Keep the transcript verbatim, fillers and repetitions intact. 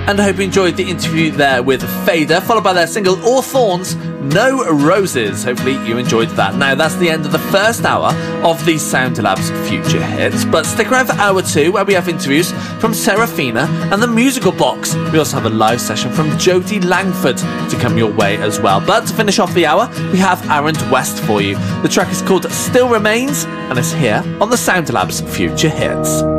and I hope you enjoyed the interview there with Fader, followed by their single All Thorns, No Roses. Hopefully you enjoyed that. Now, that's the end of the first hour of the Sound Labs Future Hits, but stick around for hour two, where we have interviews from Serafina and the Musical Box. We also have a live session from Jodie Langford to come your way as well. But to finish off the hour, we have Arent West for you. The track is called Still Remains, and it's here on the Sound Labs Future Hits.